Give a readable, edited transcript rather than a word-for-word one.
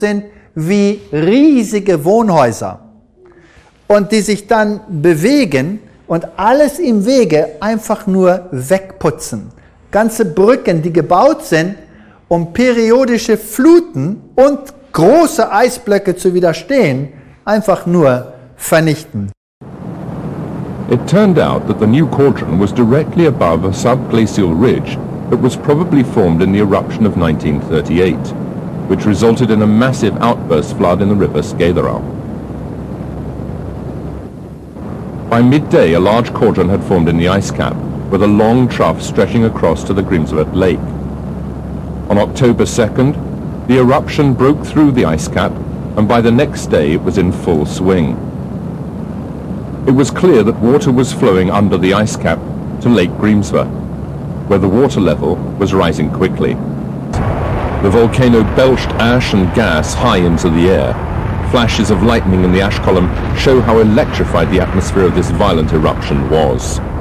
sind wie riesige Wohnhäuser und die sich dann bewegen und alles im Wege einfach nur wegputzen. Ganze Brücken, die gebaut sind, um periodische Fluten und große Eisblöcke zu widerstehen, einfach nur vernichten. It turned out that the new cauldron was directly above a subglacial ridge that was probably formed in the eruption of 1938, which resulted in a massive outburst flood in the river Skagerrak. By midday, a large cauldron had formed in the ice cap, with a long trough stretching across to the Grímsvötn Lake. On October 2nd, the eruption broke through the ice cap, and by the next day it was in full swing. It was clear that water was flowing under the ice cap to Lake Grímsvötn, where the water level was rising quickly. The volcano belched ash and gas high into the air. Flashes of lightning in the ash column show how electrified the atmosphere of this violent eruption was.